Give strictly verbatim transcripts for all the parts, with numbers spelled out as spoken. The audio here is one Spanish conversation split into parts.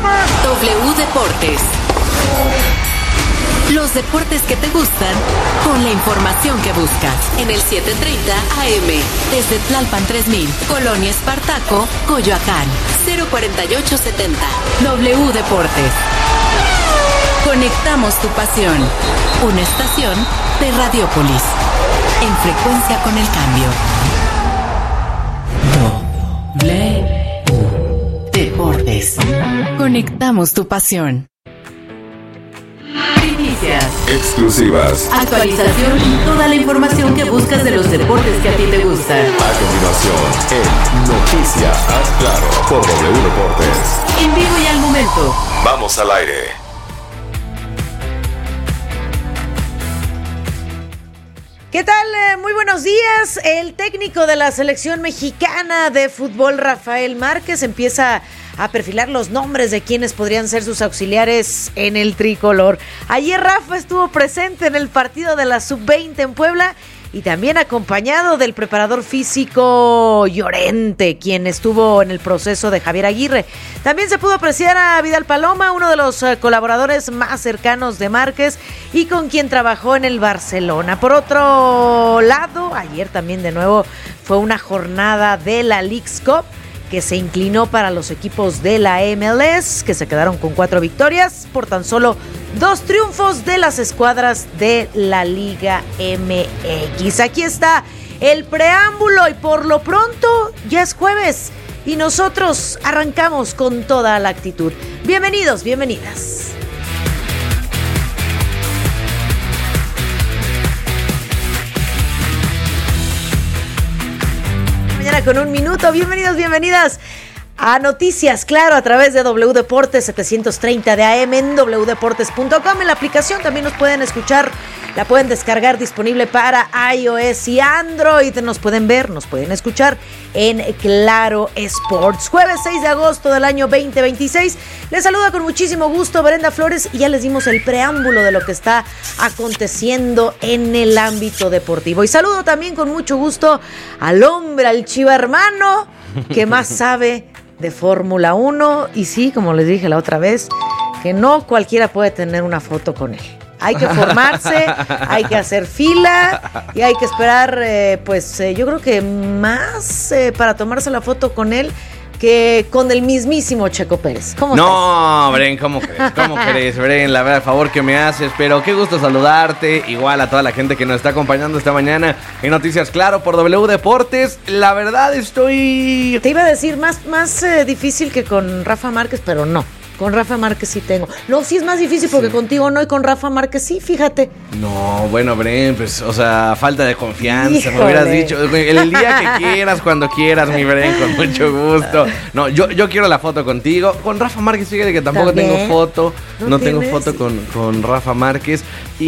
W Deportes. Los deportes que te gustan con la información que buscas en el setecientos treinta A M desde Tlalpan tres mil, Colonia Espartaco, Coyoacán, cero cuarenta y ocho setenta. W Deportes. Conectamos tu pasión. Una estación de Radiopolis. En frecuencia con el cambio. W Deportes. Conectamos tu pasión. Primicias. Exclusivas. Actualización y toda la información que buscas de los deportes que a ti te gustan. A continuación, en Noticias Haz Claro por W Deportes. En vivo y al momento. Vamos al aire. ¿Qué tal? Muy buenos días. El técnico de la selección mexicana de fútbol, Rafael Márquez, empieza a perfilar los nombres de quienes podrían ser sus auxiliares en el tricolor. Ayer Rafa estuvo presente en el partido de la sub veinte en Puebla y también acompañado del preparador físico Llorente, quien estuvo en el proceso de Javier Aguirre. También se pudo apreciar a Vidal Paloma, uno de los colaboradores más cercanos de Márquez y con quien trabajó en el Barcelona. Por otro lado, ayer también de nuevo fue una jornada de la Leagues Cup que se inclinó para los equipos de la M L S, que se quedaron con cuatro victorias por tan solo dos triunfos de las escuadras de la Liga M X. Aquí está el preámbulo y por lo pronto ya es jueves y nosotros arrancamos con toda la actitud. Bienvenidos, bienvenidas. Con un minuto, bienvenidos, bienvenidas a Noticias Claro a través de W Deportes setecientos treinta de A M en w deportes punto com. En la aplicación también nos pueden escuchar, la pueden descargar, disponible para iOS y Android. Nos pueden ver, nos pueden escuchar en Claro Sports. Jueves seis de agosto del año veinte veintiséis. Les saluda con muchísimo gusto Brenda Flores y ya les dimos el preámbulo de lo que está aconteciendo en el ámbito deportivo. Y saludo también con mucho gusto al hombre, al chiva hermano, que más sabe de Fórmula uno. Y sí, como les dije la otra vez, que no cualquiera puede tener una foto con él. Hay que formarse, hay que hacer fila y hay que esperar, eh, pues eh, yo creo que más eh, para tomarse la foto con él que con el mismísimo Checo Pérez. ¿Cómo No, estás? Bren, ¿cómo crees? ¿Cómo crees, Bren? La verdad, el favor que me haces, pero qué gusto saludarte. Igual a toda la gente que nos está acompañando esta mañana en Noticias Claro por W Deportes. La verdad estoy... Te iba a decir más, más eh, difícil que con Rafa Márquez, pero no. Con Rafa Márquez sí tengo. No, sí es más difícil porque sí. Contigo no, y con Rafa Márquez sí, fíjate. No, bueno, Bren, pues, o sea, falta de confianza. Híjole. Me hubieras dicho, el día que quieras, cuando quieras, mi Bren, con mucho gusto. No, yo, yo quiero la foto contigo. Con Rafa Márquez, fíjate que tampoco ¿También? tengo foto. No, no tengo foto con, con Rafa Márquez.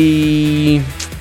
Y...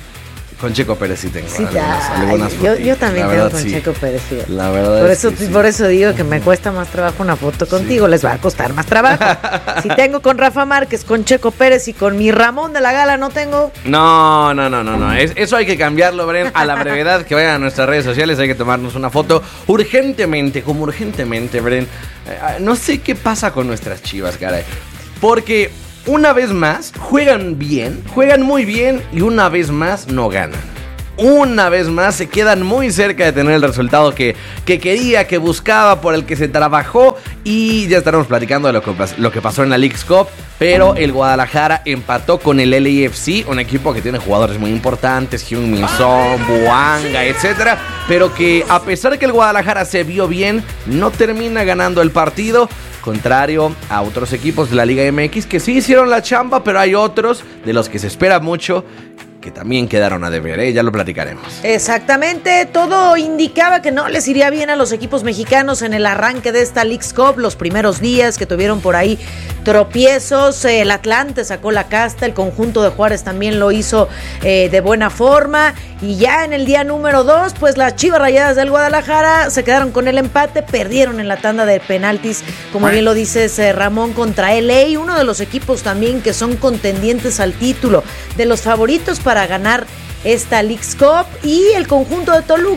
con Checo Pérez sí tengo sí, algunas, ay, algunas yo, yo también la tengo verdad, con sí. Checo Pérez, sí. La verdad por es eso, que sí. por eso digo que me cuesta más trabajo una foto contigo, sí. Les va a costar más trabajo. Si tengo con Rafa Márquez, con Checo Pérez y con mi Ramón de la Gala, no tengo. No, no, no, no, no. Es, eso hay que cambiarlo, Bren, a la brevedad. Que vayan a nuestras redes sociales, hay que tomarnos una foto urgentemente, como urgentemente, Bren. Eh, no sé qué pasa con nuestras Chivas, caray. Porque una vez más juegan bien, juegan muy bien y una vez más no ganan. Una vez más se quedan muy cerca de tener el resultado que, que quería, que buscaba, por el que se trabajó. Y ya estaremos platicando de lo que, lo que pasó en la Leagues Cup. Pero el Guadalajara empató con el L A F C, un equipo que tiene jugadores muy importantes, Heung-min Son, Buanga, etcétera. Pero que a pesar de que el Guadalajara se vio bien, no termina ganando el partido. Contrario a otros equipos de la Liga M X que sí hicieron la chamba, pero hay otros de los que se espera mucho que también quedaron a deber, ¿eh? Ya lo platicaremos. Exactamente, todo indicaba que no les iría bien a los equipos mexicanos en el arranque de esta Leagues Cup, los primeros días que tuvieron por ahí tropiezos, el Atlante sacó la casta, el conjunto de Juárez también lo hizo eh, de buena forma, y ya en el día número dos, pues las Chivas Rayadas del Guadalajara se quedaron con el empate, perdieron en la tanda de penaltis, como bien lo dices, eh, Ramón, contra L A, uno de los equipos también que son contendientes al título, de los favoritos para para ganar esta Leagues Cup, y el conjunto de Toluca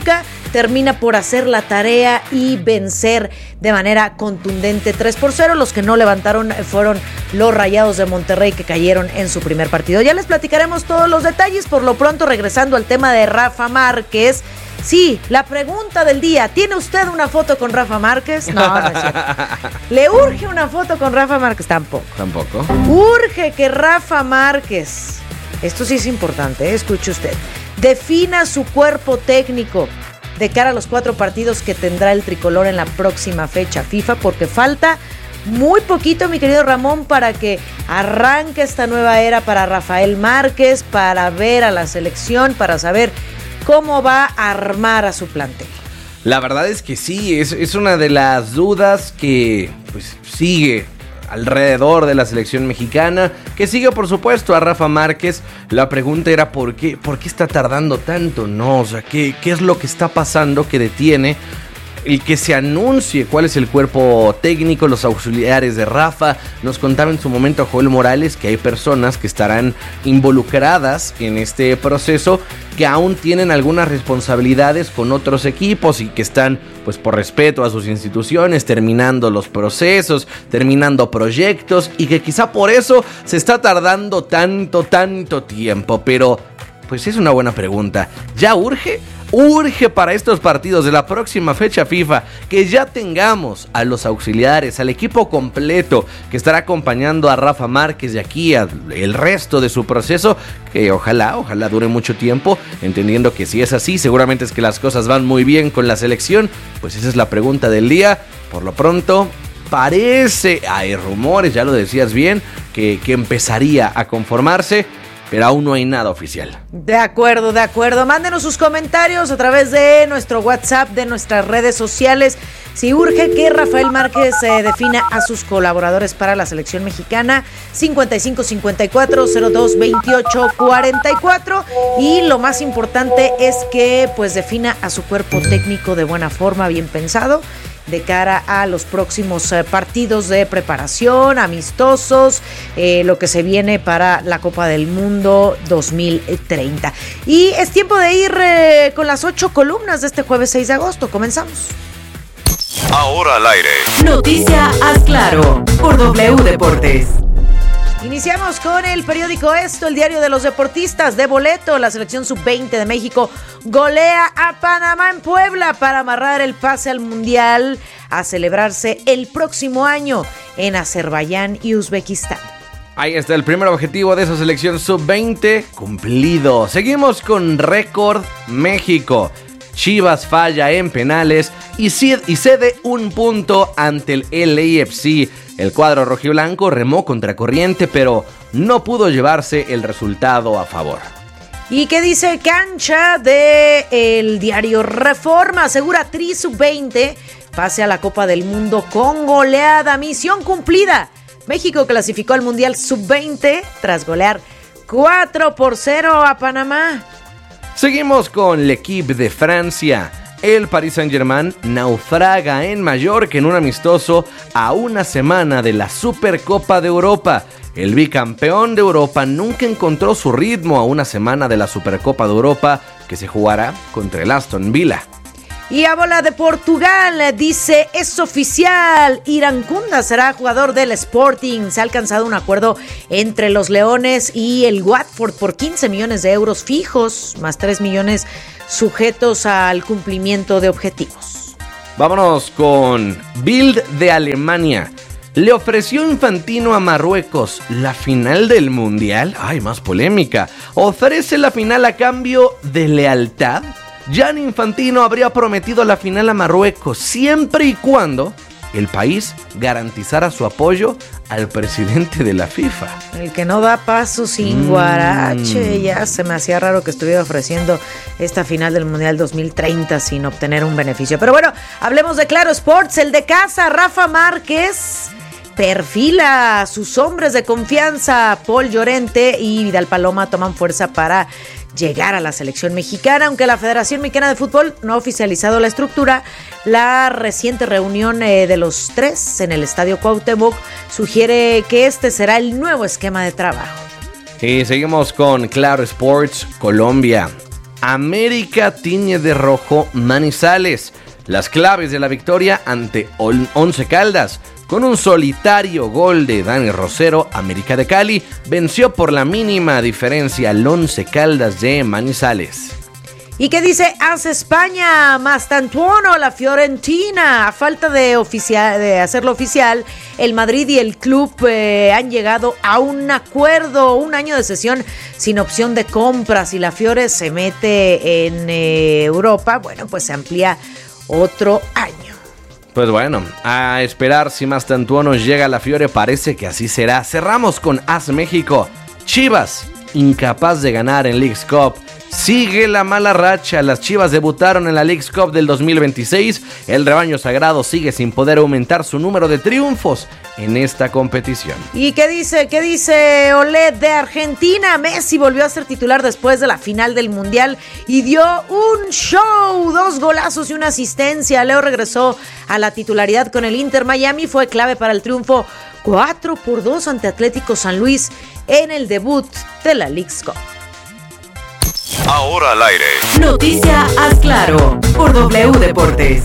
termina por hacer la tarea y vencer de manera contundente tres por cero. Los que no levantaron fueron los Rayados de Monterrey, que cayeron en su primer partido. Ya les platicaremos todos los detalles. Por lo pronto, regresando al tema de Rafa Márquez. Sí, la pregunta del día: ¿tiene usted una foto con Rafa Márquez? No, no es cierto. ¿Le urge una foto con Rafa Márquez? Tampoco. Tampoco. Urge que Rafa Márquez, esto sí es importante, ¿eh? Escuche usted, defina su cuerpo técnico de cara a los cuatro partidos que tendrá el tricolor en la próxima fecha FIFA, porque falta muy poquito, mi querido Ramón, para que arranque esta nueva era para Rafael Márquez, para ver a la selección, para saber cómo va a armar a su plantel. La verdad es que sí, es, es una de las dudas que pues sigue alrededor de la selección mexicana, que sigue por supuesto a Rafa Márquez. La pregunta era ¿por qué? ¿Por qué está tardando tanto? No, o sea, ¿qué, qué es lo que está pasando que detiene el que se anuncie cuál es el cuerpo técnico, los auxiliares de Rafa? Nos contaba en su momento Joel Morales que hay personas que estarán involucradas en este proceso, que aún tienen algunas responsabilidades con otros equipos y que están, pues por respeto a sus instituciones, terminando los procesos, terminando proyectos, y que quizá por eso se está tardando tanto, tanto tiempo. Pero, pues es una buena pregunta. ¿Ya urge? Urge para estos partidos de la próxima fecha FIFA que ya tengamos a los auxiliares, al equipo completo que estará acompañando a Rafa Márquez de aquí al el resto de su proceso, que ojalá, ojalá dure mucho tiempo, entendiendo que si es así, seguramente es que las cosas van muy bien con la selección. Pues esa es la pregunta del día. Por lo pronto, parece, hay rumores, ya lo decías bien, que, que empezaría a conformarse, pero aún no hay nada oficial. De acuerdo, de acuerdo. Mándenos sus comentarios a través de nuestro WhatsApp, de nuestras redes sociales. Si urge que Rafael Márquez eh, defina a sus colaboradores para la selección mexicana, cincuenta y cinco cincuenta y cuatro cero dos veintiocho cuarenta y cuatro. Y lo más importante es que pues defina a su cuerpo técnico de buena forma, bien pensado, de cara a los próximos eh, partidos de preparación, amistosos, eh, lo que se viene para la Copa del Mundo dos mil treinta. Y es tiempo de ir eh, con las ocho columnas de este jueves seis de agosto. Comenzamos. Ahora al aire. Noticia Haz Claro por W Deportes. Iniciamos con el periódico Esto, el diario de los deportistas. De boleto, la selección sub veinte de México golea a Panamá en Puebla para amarrar el pase al Mundial a celebrarse el próximo año en Azerbaiyán y Uzbekistán. Ahí está el primer objetivo de esa selección sub veinte cumplido. Seguimos con récord México. Chivas falla en penales y cede un punto ante el L A F C. El cuadro rojiblanco remó contra corriente, pero no pudo llevarse el resultado a favor. ¿Y qué dice Cancha de el diario Reforma? Asegura Tri sub veinte pase a la Copa del Mundo con goleada. Misión cumplida. México clasificó al Mundial sub veinte tras golear cuatro por cero a Panamá. Seguimos con l'Équipe de Francia. El Paris Saint-Germain naufraga en Mallorca en un amistoso a una semana de la Supercopa de Europa. El bicampeón de Europa nunca encontró su ritmo a una semana de la Supercopa de Europa, que se jugará contra el Aston Villa. Y a bola de Portugal, dice, es oficial, Irancunda será jugador del Sporting. Se ha alcanzado un acuerdo entre los Leones y el Watford por quince millones de euros fijos, más tres millones sujetos al cumplimiento de objetivos. Vámonos con Bild de Alemania. Le ofreció Infantino a Marruecos la final del Mundial. Ay, más polémica. ¿Ofrece la final a cambio de lealtad? Gianni Infantino habría prometido la final a Marruecos siempre y cuando el país garantizara su apoyo al presidente de la FIFA. El que no da paso sin mm. guarache. Ya se me hacía raro que estuviera ofreciendo esta final del Mundial dos mil treinta sin obtener un beneficio. Pero bueno, hablemos de Claro Sports. El de casa, Rafa Márquez, perfila a sus hombres de confianza. Paul Llorente y Vidal Paloma toman fuerza para llegar a la selección mexicana, aunque la Federación Mexicana de Fútbol no ha oficializado la estructura. La reciente reunión eh, de los tres en el Estadio Cuauhtémoc sugiere que este será el nuevo esquema de trabajo. Y seguimos con Claro Sports Colombia. América tiñe de rojo Manizales. Las claves de la victoria ante Once Caldas. Con un solitario gol de Dani Rosero, América de Cali venció por la mínima diferencia al Once Caldas de Manizales. ¿Y qué dice A S España? Mastantuono, la Fiorentina. A falta de, oficial, de hacerlo oficial, el Madrid y el club eh, han llegado a un acuerdo, un año de sesión sin opción de compras. Y la Fiore se mete en eh, Europa, bueno, pues se amplía otro año. Pues bueno, a esperar si Mastantuono llega a la Fiore, parece que así será. Cerramos con A S México. Chivas, incapaz de ganar en Leagues Cup. Sigue la mala racha, las Chivas debutaron en la Leagues Cup del dos mil veintiséis, el rebaño sagrado sigue sin poder aumentar su número de triunfos en esta competición. ¿Y qué dice? ¿Qué dice Oled de Argentina? Messi volvió a ser titular después de la final del Mundial y dio un show, dos golazos y una asistencia. Leo regresó a la titularidad con el Inter Miami, fue clave para el triunfo cuatro por dos ante Atlético San Luis en el debut de la Leagues Cup. Ahora al aire. Noticia Haz Claro por W Deportes.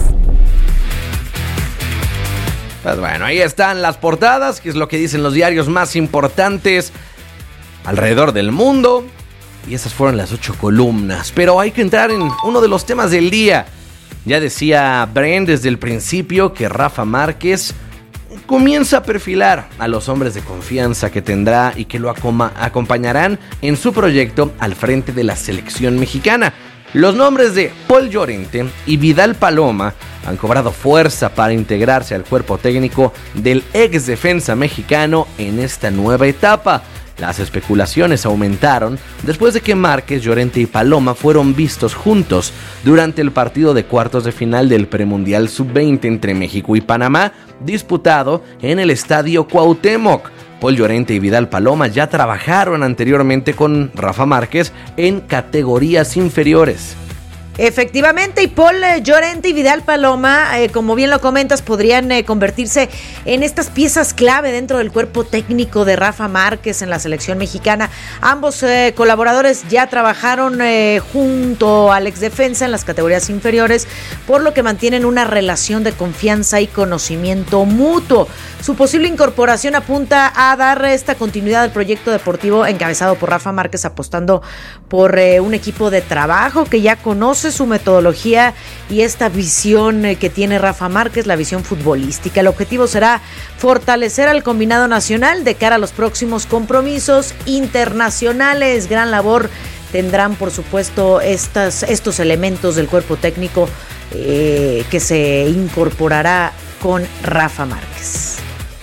Pues bueno, ahí están las portadas, que es lo que dicen los diarios más importantes alrededor del mundo. Y esas fueron las ocho columnas. Pero hay que entrar en uno de los temas del día. Ya decía Bren desde el principio que Rafa Márquez comienza a perfilar a los hombres de confianza que tendrá y que lo acoma- acompañarán en su proyecto al frente de la selección mexicana. Los nombres de Paul Llorente y Vidal Paloma han cobrado fuerza para integrarse al cuerpo técnico del ex defensa mexicano en esta nueva etapa. Las especulaciones aumentaron después de que Márquez, Llorente y Paloma fueron vistos juntos durante el partido de cuartos de final del premundial sub veinte entre México y Panamá, disputado en el Estadio Cuauhtémoc. Paul Llorente y Vidal Paloma ya trabajaron anteriormente con Rafa Márquez en categorías inferiores. Efectivamente, y Paul Llorente y Vidal Paloma, eh, como bien lo comentas, podrían eh, convertirse en estas piezas clave dentro del cuerpo técnico de Rafa Márquez en la selección mexicana. Ambos eh, colaboradores ya trabajaron eh, junto al exdefensa en las categorías inferiores, por lo que mantienen una relación de confianza y conocimiento mutuo. Su posible incorporación apunta a dar esta continuidad al proyecto deportivo encabezado por Rafa Márquez, apostando por eh, un equipo de trabajo que ya conoce su metodología y esta visión que tiene Rafa Márquez, la visión futbolística. El objetivo será fortalecer al combinado nacional de cara a los próximos compromisos internacionales. Gran labor tendrán, por supuesto, estas, estos elementos del cuerpo técnico eh, que se incorporará con Rafa Márquez.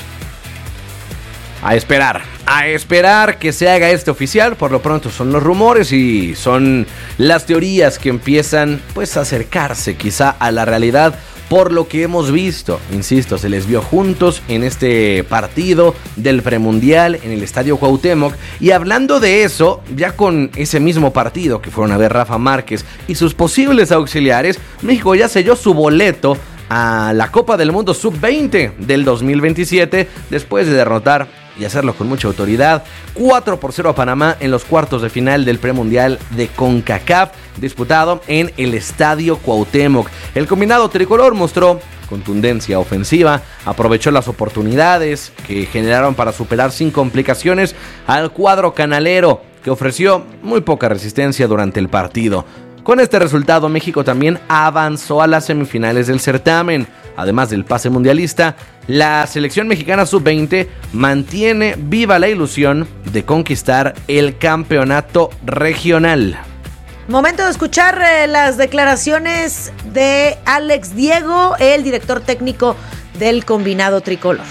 A esperar, a esperar que se haga este oficial. Por lo pronto son los rumores y son las teorías que empiezan pues a acercarse quizá a la realidad por lo que hemos visto. Insisto, se les vio juntos en este partido del premundial en el Estadio Cuauhtémoc. Y hablando de eso, ya con ese mismo partido que fueron a ver Rafa Márquez y sus posibles auxiliares, México ya selló su boleto a la Copa del Mundo sub veinte del dos mil veintisiete después de derrotar y hacerlo con mucha autoridad cuatro por cero a Panamá en los cuartos de final del premundial de CONCACAF disputado en el Estadio Cuauhtémoc. El combinado tricolor mostró contundencia ofensiva, aprovechó las oportunidades que generaron para superar sin complicaciones al cuadro canalero, que ofreció muy poca resistencia durante el partido. Con este resultado, México también avanzó a las semifinales del certamen. Además del pase mundialista, la selección mexicana sub veinte mantiene viva la ilusión de conquistar el campeonato regional. Momento de escuchar eh, las declaraciones de Alex Diego, el director técnico del combinado tricolor.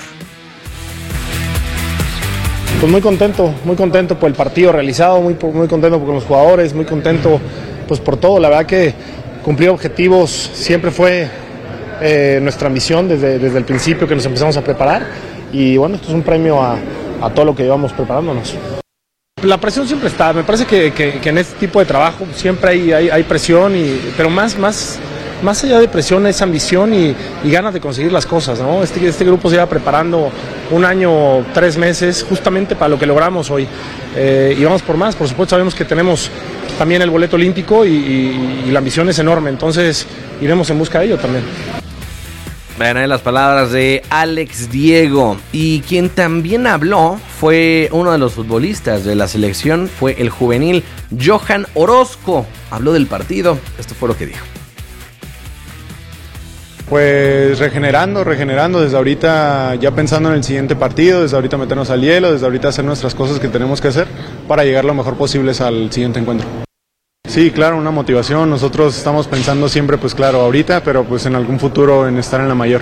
Pues muy contento, muy contento por el partido realizado, muy, muy contento con los jugadores, muy contento pues por todo. La verdad que cumplir objetivos siempre fue eh, nuestra misión desde, desde el principio que nos empezamos a preparar, y bueno, esto es un premio a, a todo lo que llevamos preparándonos. La presión siempre está, me parece que, que, que en este tipo de trabajo siempre hay, hay, hay presión, y, pero más, más, más allá de presión es ambición y, y ganas de conseguir las cosas, ¿no? Este, este grupo se lleva preparando un año, tres meses, justamente para lo que logramos hoy, eh, y vamos por más. Por supuesto sabemos que tenemos también el boleto olímpico y, y, y la ambición es enorme, entonces iremos en busca de ello también. Bueno, las palabras de Alex Diego. Y quien también habló fue uno de los futbolistas de la selección, fue el juvenil Johan Orozco. Habló del partido, esto fue lo que dijo. Pues regenerando, regenerando desde ahorita, ya pensando en el siguiente partido, desde ahorita meternos al hielo, desde ahorita hacer nuestras cosas que tenemos que hacer para llegar lo mejor posible al siguiente encuentro. Sí, claro, una motivación. Nosotros estamos pensando siempre, pues claro, ahorita, pero pues en algún futuro en estar en la mayor.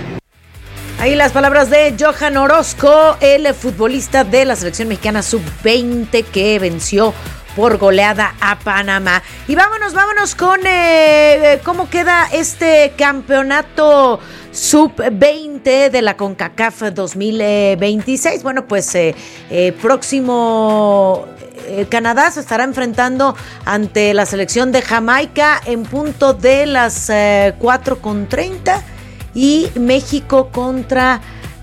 Ahí las palabras de Johan Orozco, el futbolista de la selección mexicana sub veinte que venció por goleada a Panamá. Y vámonos, vámonos con eh, cómo queda este campeonato sub veinte de la CONCACAF dos mil veintiséis. Bueno, pues eh, eh, próximo... Canadá se estará enfrentando ante la selección de Jamaica en punto de las eh, cuatro con treinta y México contra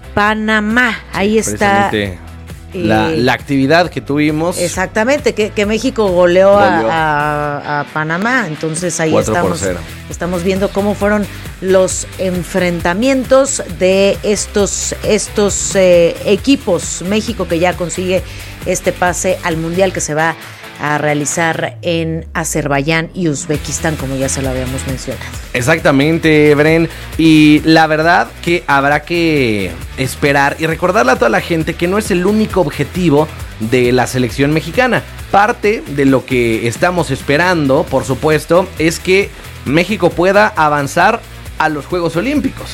Panamá. Ahí está eh, la, la actividad que tuvimos. Exactamente, que, que México goleó, goleó. A, a, a Panamá. Entonces ahí estamos, estamos viendo cómo fueron los enfrentamientos de estos, estos eh, equipos. México que ya consigue este pase al Mundial que se va a realizar en Azerbaiyán y Uzbekistán, como ya se lo habíamos mencionado. Exactamente, Bren. Y la verdad que habrá que esperar y recordarle a toda la gente que no es el único objetivo de la selección mexicana. Parte de lo que estamos esperando, por supuesto, es que México pueda avanzar a los Juegos Olímpicos.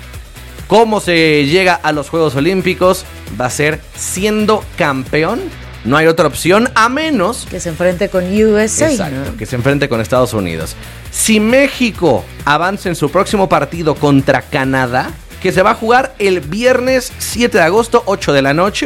¿Cómo se llega a los Juegos Olímpicos? Va a ser siendo campeón. No hay otra opción a menos que se enfrente con U S A. Exacto, ¿no? Que se enfrente con Estados Unidos. Si México avanza en su próximo partido contra Canadá, que se va a jugar el viernes siete de agosto, ocho de la noche,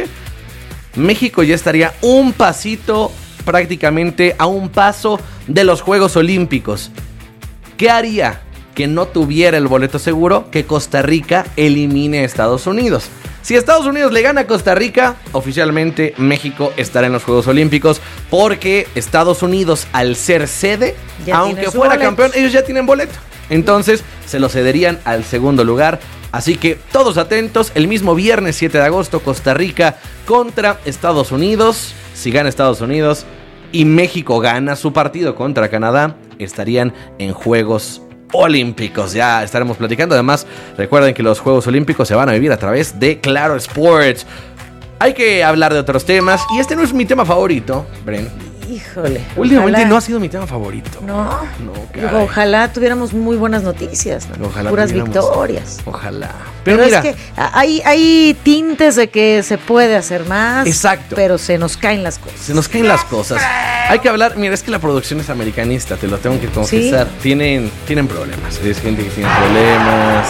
México ya estaría un pasito, prácticamente a un paso de los Juegos Olímpicos. ¿Qué haría que no tuviera el boleto seguro? Que Costa Rica elimine a Estados Unidos. Si Estados Unidos le gana a Costa Rica, oficialmente México estará en los Juegos Olímpicos, porque Estados Unidos, al ser sede, ya aunque fuera boleto. campeón, ellos ya tienen boleto. Entonces se lo cederían al segundo lugar. Así que todos atentos, el mismo viernes siete de agosto, Costa Rica contra Estados Unidos. Si gana Estados Unidos y México gana su partido contra Canadá, estarían en Juegos Olímpicos. Ya estaremos platicando. Además, recuerden que los Juegos Olímpicos se van a vivir a través de Claro Sports. Hay que hablar de otros temas y este no es mi tema favorito, Bren. Híjole. Últimamente ojalá. No ha sido mi tema favorito. No. No, caray. Ojalá tuviéramos muy buenas noticias, ¿no? Ojalá puras victorias. Ojalá. Pero, pero mira, es que hay, hay tintes de que se puede hacer más. Exacto. Pero se nos caen las cosas. Se nos caen las cosas. Hay que hablar. Mira, es que la producción es americanista, te lo tengo que confesar. ¿Sí? Tienen, tienen problemas. Es gente que tiene problemas.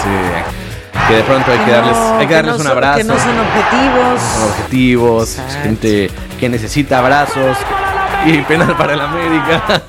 Eh, que de pronto hay que, que darles, no, hay que darles que no un abrazo. Que no son objetivos. Son objetivos. Exacto. Es gente que necesita abrazos. Y penal para el América.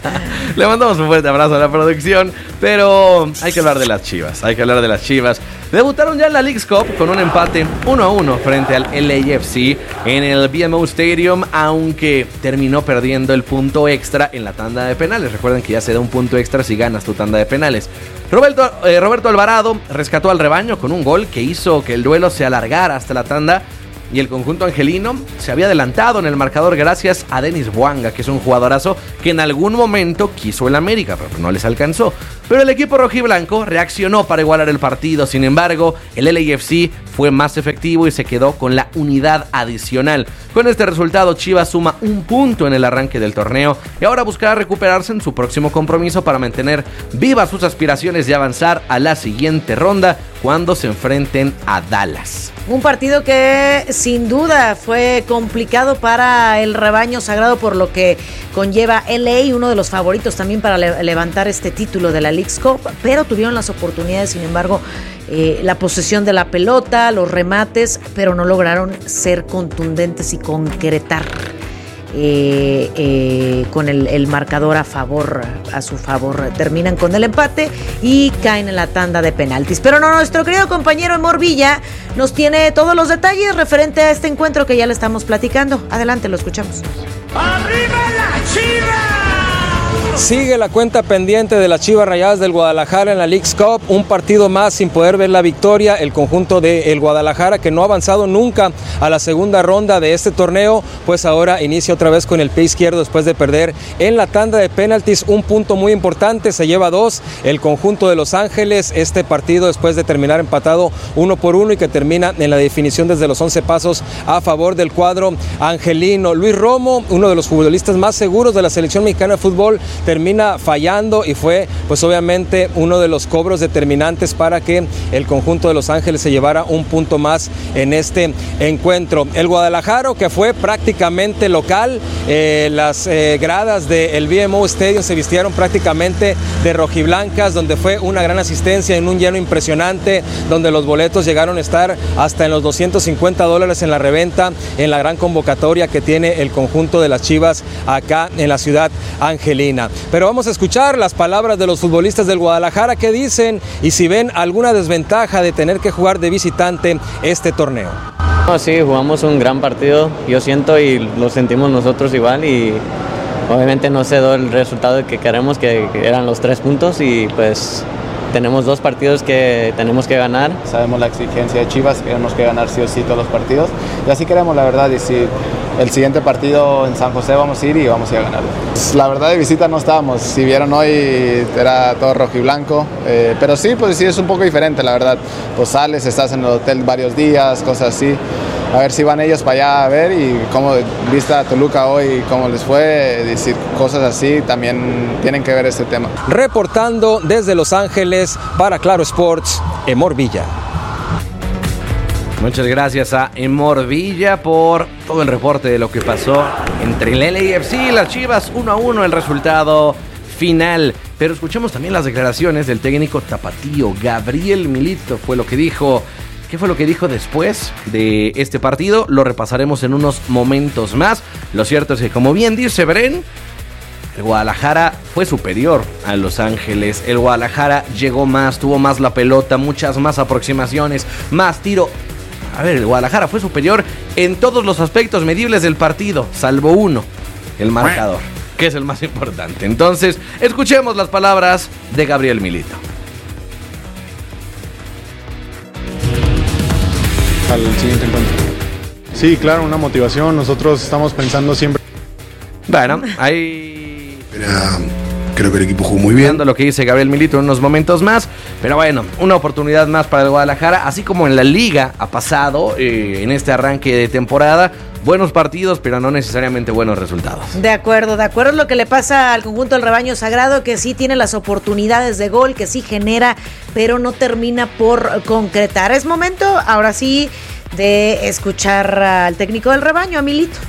Le mandamos un fuerte abrazo a la producción. Pero hay que hablar de las Chivas. Hay que hablar de las Chivas. Debutaron ya en la Leagues Cup con un empate uno a uno frente al L A F C en el B M O Stadium, aunque terminó perdiendo el punto extra en la tanda de penales. Recuerden que ya se da un punto extra si ganas tu tanda de penales. Roberto, eh, Roberto Alvarado rescató al rebaño con un gol que hizo que el duelo se alargara hasta la tanda. Y el conjunto angelino se había adelantado en el marcador gracias a Denis Bouanga, que es un jugadorazo que en algún momento quiso el América, pero no les alcanzó. Pero el equipo rojiblanco reaccionó para igualar el partido. Sin embargo, el L A F C fue más efectivo y se quedó con la unidad adicional. Con este resultado, Chivas suma un punto en el arranque del torneo y ahora buscará recuperarse en su próximo compromiso para mantener vivas sus aspiraciones de avanzar a la siguiente ronda cuando se enfrenten a Dallas. Un partido que sin duda fue complicado para el rebaño sagrado, por lo que conlleva L A, uno de los favoritos también para le- levantar este título de la Leagues Cup, pero tuvieron las oportunidades, sin embargo, eh, la posesión de la pelota, los remates, pero no lograron ser contundentes y concretar eh, eh, con el, el marcador a favor, a su favor. Terminan con el empate y caen en la tanda de penaltis. Pero no, nuestro querido compañero Emor Villa nos tiene todos los detalles referente a este encuentro que ya le estamos platicando. Adelante, lo escuchamos. ¡Arriba la Chivas! Sigue la cuenta pendiente de las Chivas Rayadas del Guadalajara en la Leagues Cup, un partido más sin poder ver la victoria. El conjunto del Guadalajara, que no ha avanzado nunca a la segunda ronda de este torneo, pues ahora inicia otra vez con el pie izquierdo después de perder en la tanda de penaltis. Un punto muy importante, se lleva dos el conjunto de Los Ángeles, este partido después de terminar empatado uno por uno y que termina en la definición desde los once pasos a favor del cuadro angelino. Luis Romo, uno de los futbolistas más seguros de la selección mexicana de fútbol, termina fallando y fue pues obviamente uno de los cobros determinantes para que el conjunto de Los Ángeles se llevara un punto más en este encuentro. El Guadalajara, que fue prácticamente local, eh, las eh, gradas del B M O Stadium se vistieron prácticamente de rojiblancas, donde fue una gran asistencia en un lleno impresionante, donde los boletos llegaron a estar hasta en los doscientos cincuenta dólares en la reventa, en la gran convocatoria que tiene el conjunto de las Chivas acá en la ciudad angelina. Pero vamos a escuchar las palabras de los futbolistas del Guadalajara, que dicen y si ven alguna desventaja de tener que jugar de visitante este torneo. No, sí, jugamos un gran partido, yo siento, y lo sentimos nosotros igual, y obviamente no se dio el resultado que queremos, que eran los tres puntos, y pues tenemos dos partidos que tenemos que ganar. Sabemos la exigencia de Chivas, tenemos que ganar sí o sí todos los partidos, y así queremos, la verdad, y si el siguiente partido en San José vamos a ir y vamos a ir a ganarlo. La verdad, de visita no estábamos, si vieron hoy era todo rojo y blanco, eh, pero sí, pues sí es un poco diferente, la verdad. Pues sales, estás en el hotel varios días, cosas así. A ver si van ellos para allá a ver, y cómo vista Toluca hoy, cómo les fue, decir cosas así, también tienen que ver este tema. Reportando desde Los Ángeles para Claro Sports, Emor Villa. Muchas gracias a Emor Villa por todo el reporte de lo que pasó entre el L A F C y las Chivas. Uno a uno el resultado final. Pero escuchemos también las declaraciones del técnico tapatío Gabriel Milito. Fue lo que dijo. ¿Qué fue lo que dijo después de este partido? Lo repasaremos en unos momentos más. Lo cierto es que, como bien dice Bren, el Guadalajara fue superior a Los Ángeles. El Guadalajara llegó más, tuvo más la pelota, muchas más aproximaciones, más tiro. A ver, el Guadalajara fue superior en todos los aspectos medibles del partido, salvo uno, el marcador, que es el más importante. Entonces, escuchemos las palabras de Gabriel Milito. Al siguiente encuentro. Sí, claro, una motivación. Nosotros estamos pensando siempre. Bueno, ahí. Era, creo que el equipo jugó muy bien. Viendo lo que dice Gabriel Milito en unos momentos más. Pero bueno, una oportunidad más para el Guadalajara. Así como en la liga ha pasado eh, en este arranque de temporada. Buenos partidos, pero no necesariamente buenos resultados. De acuerdo, de acuerdo. Es lo que le pasa al conjunto del rebaño sagrado, que sí tiene las oportunidades de gol, que sí genera, pero no termina por concretar. Es momento, ahora sí, de escuchar al técnico del rebaño, a Milito.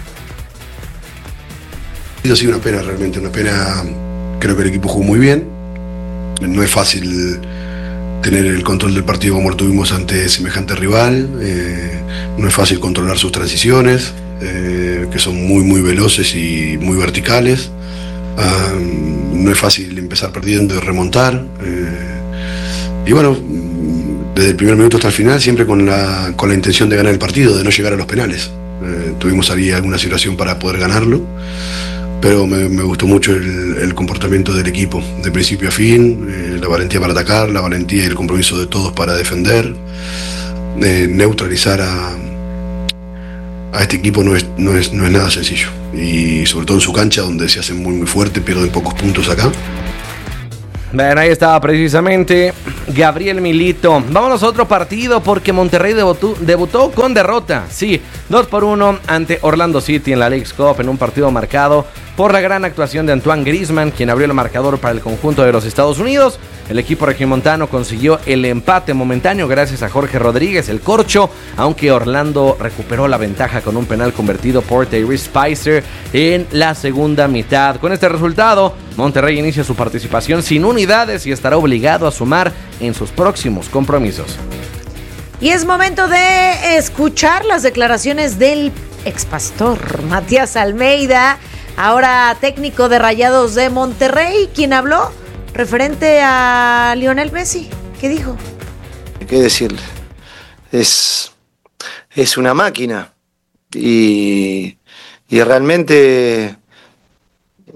Ha sido una pena, realmente, una pena. Creo que el equipo jugó muy bien. No es fácil tener el control del partido como lo tuvimos ante semejante rival. Eh, no es fácil controlar sus transiciones, eh, que son muy muy veloces y muy verticales. Um, no es fácil empezar perdiendo y remontar. Eh, y bueno, desde el primer minuto hasta el final, siempre con la, con la intención de ganar el partido, de no llegar a los penales. Eh, tuvimos ahí alguna situación para poder ganarlo. Pero me, me gustó mucho el, el comportamiento del equipo, de principio a fin, eh, la valentía para atacar, la valentía y el compromiso de todos para defender. Eh, neutralizar a, a este equipo no es, no, es, no es nada sencillo. Y sobre todo en su cancha, donde se hacen muy muy fuerte, pierden pocos puntos acá. Bueno, ahí estaba precisamente Gabriel Milito. Vámonos a otro partido porque Monterrey debutó, debutó con derrota. Sí, dos por uno ante Orlando City en la Leagues Cup, en un partido marcado por la gran actuación de Antoine Griezmann, quien abrió el marcador para el conjunto de los Estados Unidos. El equipo regiomontano consiguió el empate momentáneo gracias a Jorge Rodríguez, el corcho, aunque Orlando recuperó la ventaja con un penal convertido por Tyrese Spicer en la segunda mitad. Con este resultado, Monterrey inicia su participación sin unidades y estará obligado a sumar en sus próximos compromisos. Y es momento de escuchar las declaraciones del expastor Matías Almeida, ahora técnico de Rayados de Monterrey, quien habló referente a Lionel Messi. ¿Qué dijo? ¿Qué decirle? Es, es una máquina y, y realmente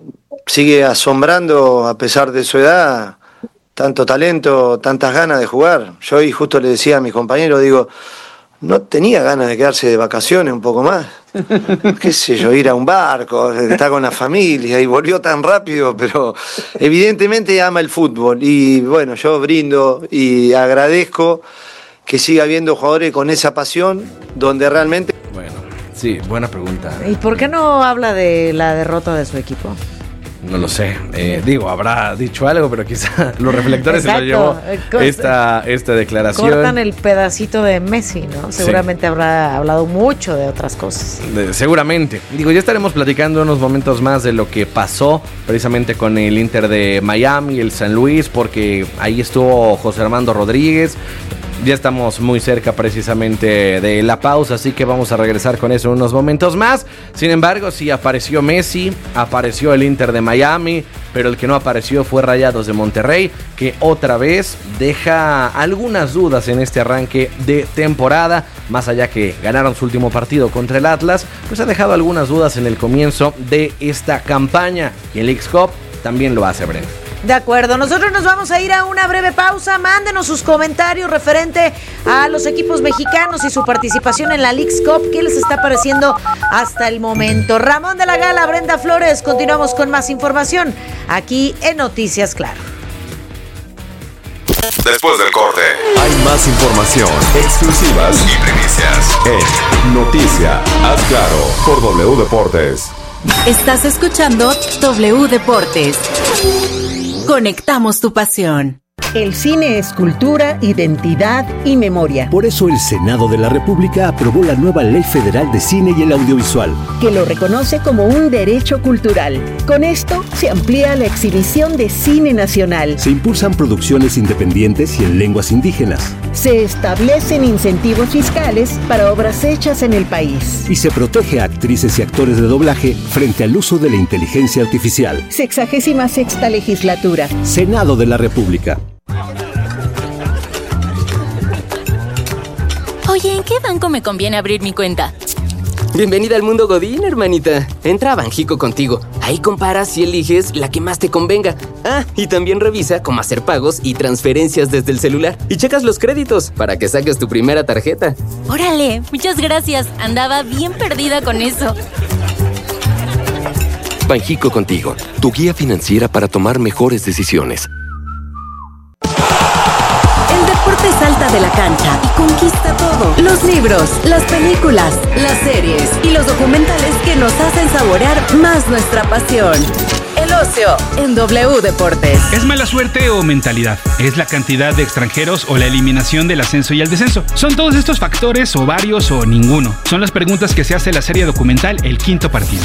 sigue asombrando a pesar de su edad, tanto talento, tantas ganas de jugar. Yo hoy justo le decía a mis compañeros, digo, no tenía ganas de quedarse de vacaciones un poco más. Qué sé yo, ir a un barco, estar con la familia, y volvió tan rápido, pero evidentemente ama el fútbol. Y bueno, yo brindo y agradezco que siga habiendo jugadores con esa pasión, donde realmente... Bueno, sí, buena pregunta. ¿Y por qué no habla de la derrota de su equipo? No lo sé, eh, digo, habrá dicho algo, pero quizá los reflectores Exacto. se lo llevó esta, esta declaración. Cortan el pedacito de Messi, ¿no? Seguramente sí. Habrá hablado mucho de otras cosas. De, seguramente. Digo, ya estaremos platicando unos momentos más de lo que pasó precisamente con el Inter de Miami, el San Luis, porque ahí estuvo José Armando Rodríguez. Ya estamos muy cerca precisamente de la pausa, así que vamos a regresar con eso en unos momentos más. Sin embargo, sí apareció Messi, apareció el Inter de Miami, pero el que no apareció fue Rayados de Monterrey, que otra vez deja algunas dudas en este arranque de temporada. Más allá que ganaron su último partido contra el Atlas, pues ha dejado algunas dudas en el comienzo de esta campaña. Y el Leagues Cup también lo hace, Brent. De acuerdo, nosotros nos vamos a ir a una breve pausa. Mándenos sus comentarios referente a los equipos mexicanos y su participación en la Leagues Cup. ¿Qué les está pareciendo hasta el momento? Ramón de la Gala, Brenda Flores, continuamos con más información aquí en Noticias Claro. Después del corte, hay más información, exclusivas y primicias en Noticia Haz Claro por W Deportes. Estás escuchando W Deportes. Conectamos tu pasión. El cine es cultura, identidad y memoria. Por eso el Senado de la República aprobó la nueva Ley Federal de Cine y el Audiovisual, que lo reconoce como un derecho cultural. Con esto se amplía la exhibición de cine nacional. Se impulsan producciones independientes y en lenguas indígenas. Se establecen incentivos fiscales para obras hechas en el país. Y se protege a actrices y actores de doblaje frente al uso de la inteligencia artificial. Sexagésima sexta legislatura. Senado de la República. Oye, ¿en qué banco me conviene abrir mi cuenta? Bienvenida al mundo Godín, hermanita. Entra a Banjico Contigo. Ahí comparas y eliges la que más te convenga. Ah, y también revisa cómo hacer pagos y transferencias desde el celular. Y checas los créditos para que saques tu primera tarjeta. Órale, muchas gracias. Andaba bien perdida con eso. Banjico Contigo, tu guía financiera para tomar mejores decisiones. Salta de la cancha y conquista todo. Los libros, las películas, las series y los documentales que nos hacen saborear más nuestra pasión. El ocio en W Deportes. ¿Es mala suerte o mentalidad? ¿Es la cantidad de extranjeros o la eliminación del ascenso y el descenso? ¿Son todos estos factores o varios o ninguno? Son las preguntas que se hace la serie documental El Quinto Partido.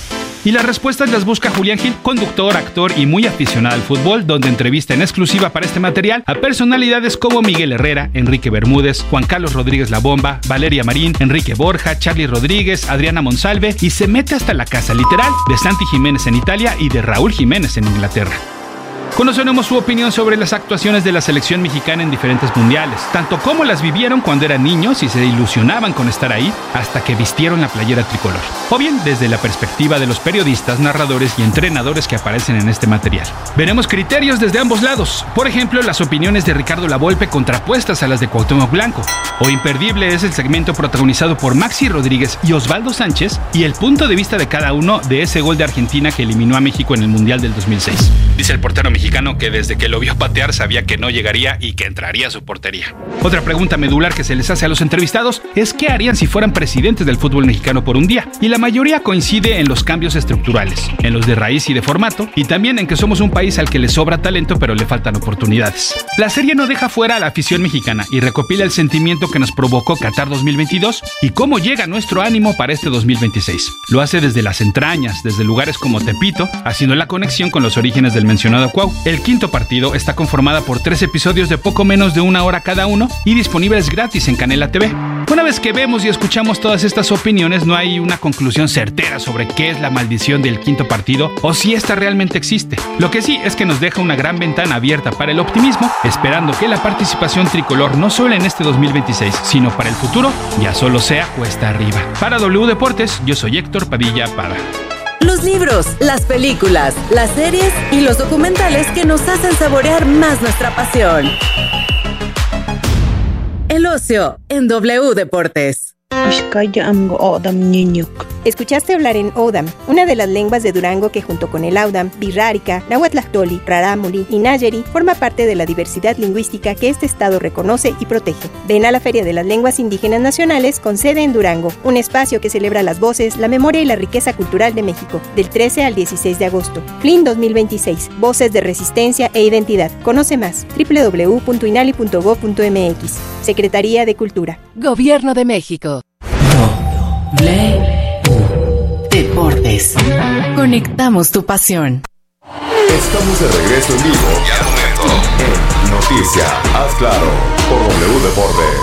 Y las respuestas las busca Julián Gil, conductor, actor y muy aficionado al fútbol, donde entrevista en exclusiva para este material a personalidades como Miguel Herrera, Enrique Bermúdez, Juan Carlos Rodríguez La Bomba, Valeria Marín, Enrique Borja, Charly Rodríguez, Adriana Monsalve, y se mete hasta la casa literal de Santi Jiménez en Italia y de Raúl Jiménez en Inglaterra. Conoceremos su opinión sobre las actuaciones de la selección mexicana en diferentes mundiales, tanto como las vivieron cuando eran niños y se ilusionaban con estar ahí hasta que vistieron la playera tricolor, o bien desde la perspectiva de los periodistas, narradores y entrenadores que aparecen en este material. Veremos criterios desde ambos lados, por ejemplo, las opiniones de Ricardo Lavolpe contrapuestas a las de Cuauhtémoc Blanco, o imperdible es el segmento protagonizado por Maxi Rodríguez y Osvaldo Sánchez y el punto de vista de cada uno de ese gol de Argentina que eliminó a México en el Mundial del dos mil seis. Dice el portero mexicano que desde que lo vio patear sabía que no llegaría y que entraría a su portería. Otra pregunta medular que se les hace a los entrevistados es qué harían si fueran presidentes del fútbol mexicano por un día, y la mayoría coincide en los cambios estructurales, en los de raíz y de formato, y también en que somos un país al que le sobra talento pero le faltan oportunidades. La serie no deja fuera a la afición mexicana y recopila el sentimiento que nos provocó Qatar dos mil veintidós y cómo llega nuestro ánimo para este dos mil veintiséis. Lo hace desde las entrañas, desde lugares como Tepito, haciendo la conexión con los orígenes del mencionado Cuau. El Quinto Partido está conformada por tres episodios de poco menos de una hora cada uno y disponibles gratis en Canela T V. Una vez que vemos y escuchamos todas estas opiniones, no hay una conclusión certera sobre qué es la maldición del Quinto Partido o si esta realmente existe. Lo que sí es que nos deja una gran ventana abierta para el optimismo, esperando que la participación tricolor no solo en este dos mil veintiséis, sino para el futuro, ya solo sea cuesta arriba. Para W Deportes, yo soy Héctor Padilla Pada. Los libros, las películas, las series y los documentales que nos hacen saborear más nuestra pasión. El ocio en W Deportes. Escuchaste hablar en Odam, una de las lenguas de Durango que junto con el Audam, Birrárica, Nahuatlactoli, Rarámuri y Nayeri forma parte de la diversidad lingüística que este estado reconoce y protege. Ven a la Feria de las Lenguas Indígenas Nacionales con sede en Durango, un espacio que celebra las voces, la memoria y la riqueza cultural de México, del trece al dieciséis de agosto. F L I N dos mil veintiséis, Voces de Resistencia e Identidad. Conoce más, doble u doble u doble u punto inali punto gob punto m x. Secretaría de Cultura. Gobierno de México. W Deportes. Conectamos tu pasión. Estamos de regreso en vivo y al momento en Noticia, haz claro, por W Deportes.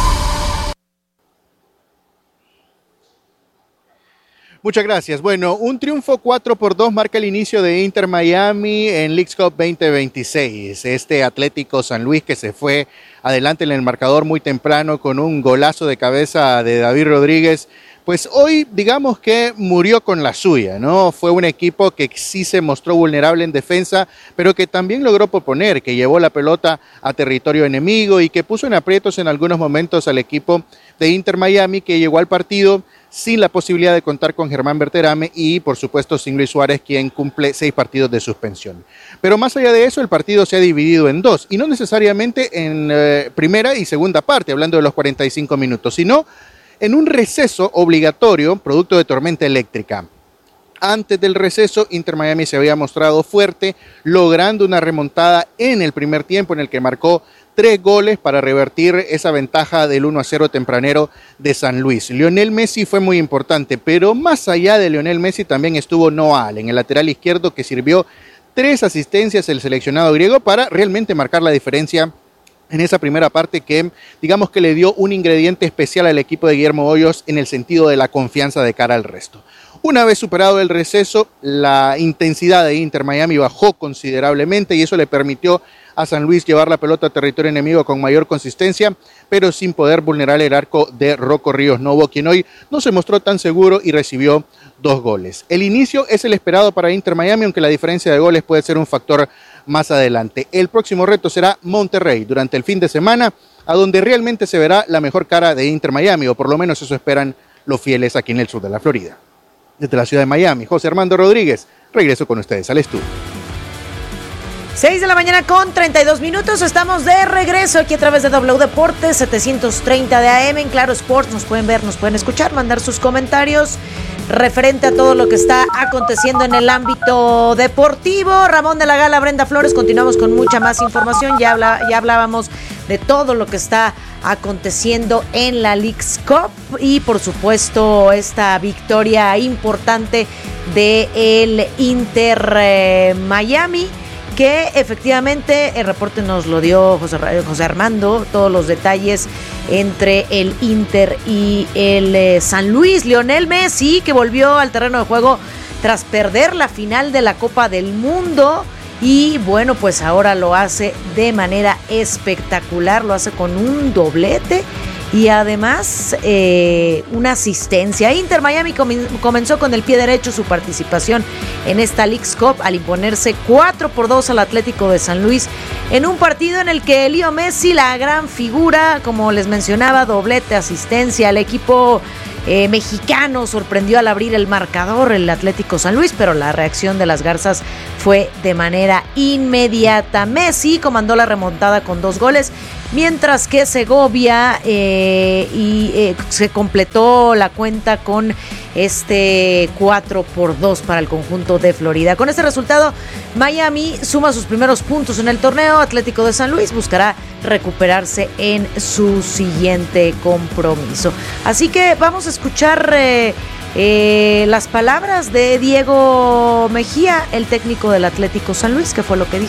Muchas gracias. Bueno, un triunfo cuatro por dos marca el inicio de Inter Miami en Leagues Cup veinte veintiséis. Este Atlético San Luis que se fue adelante en el marcador muy temprano con un golazo de cabeza de David Rodríguez, pues hoy digamos que murió con la suya, ¿no? Fue un equipo que sí se mostró vulnerable en defensa, pero que también logró proponer, que llevó la pelota a territorio enemigo y que puso en aprietos en algunos momentos al equipo de Inter Miami, que llegó al partido sin la posibilidad de contar con Germán Berterame y, por supuesto, sin Luis Suárez, quien cumple seis partidos de suspensión. Pero más allá de eso, el partido se ha dividido en dos, y no necesariamente en eh, primera y segunda parte, hablando de los cuarenta y cinco minutos, sino en un receso obligatorio, producto de tormenta eléctrica. Antes del receso, Inter Miami se había mostrado fuerte, logrando una remontada en el primer tiempo en el que marcó tres goles para revertir esa ventaja del uno a cero tempranero de San Luis. Lionel Messi fue muy importante, pero más allá de Lionel Messi también estuvo Noah en el lateral izquierdo, que sirvió tres asistencias el seleccionado griego para realmente marcar la diferencia en esa primera parte que digamos que le dio un ingrediente especial al equipo de Guillermo Hoyos en el sentido de la confianza de cara al resto. Una vez superado el receso, la intensidad de Inter Miami bajó considerablemente y eso le permitió a San Luis llevar la pelota a territorio enemigo con mayor consistencia, pero sin poder vulnerar el arco de Rocco Ríos Novo, quien hoy no se mostró tan seguro y recibió dos goles. El inicio es el esperado para Inter Miami, aunque la diferencia de goles puede ser un factor más adelante. El próximo reto será Monterrey durante el fin de semana, a donde realmente se verá la mejor cara de Inter Miami, o por lo menos eso esperan los fieles aquí en el sur de la Florida. Desde la ciudad de Miami, José Armando Rodríguez, regreso con ustedes al estudio. seis de la mañana con treinta y dos minutos, estamos de regreso aquí a través de W Deportes setecientos treinta de A M en Claro Sports. Nos pueden ver, nos pueden escuchar, mandar sus comentarios referente a todo lo que está aconteciendo en el ámbito deportivo. Ramón de la Gala, Brenda Flores, continuamos con mucha más información. Ya, habla, ya hablábamos de todo lo que está aconteciendo en la Leagues Cup y por supuesto esta victoria importante de el Inter eh, Miami, que efectivamente el reporte nos lo dio José, José Armando, todos los detalles entre el Inter y el eh, San Luis. Lionel Messi, que volvió al terreno de juego tras perder la final de la Copa del Mundo, y bueno, pues ahora lo hace de manera espectacular, lo hace con un doblete y además eh, una asistencia. Inter Miami comi- comenzó con el pie derecho su participación en esta Leagues Cup al imponerse cuatro por dos al Atlético de San Luis en un partido en el que Leo Messi, la gran figura, como les mencionaba, doblete, asistencia. El equipo eh, mexicano sorprendió al abrir el marcador, el Atlético San Luis, pero la reacción de las Garzas fue de manera inmediata. Messi comandó la remontada con dos goles, mientras que Segovia eh, y, eh, se completó la cuenta con este cuatro por dos para el conjunto de Florida. Con este resultado, Miami suma sus primeros puntos en el torneo. Atlético de San Luis buscará recuperarse en su siguiente compromiso. Así que vamos a escuchar eh, eh, las palabras de Diego Mejía, el técnico del Atlético San Luis, que fue lo que dijo.